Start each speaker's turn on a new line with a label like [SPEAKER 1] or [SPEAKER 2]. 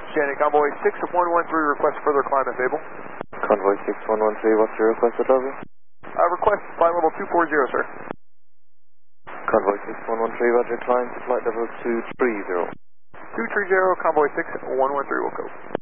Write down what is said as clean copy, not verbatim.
[SPEAKER 1] Shannon, Convoy 6113, request further climb if able.
[SPEAKER 2] Convoy 6113, what's your request at level?
[SPEAKER 1] Request flight level 240, sir.
[SPEAKER 2] Convoy 6113, roger, climb to flight level 230.
[SPEAKER 1] 230, Convoy 6113 will go.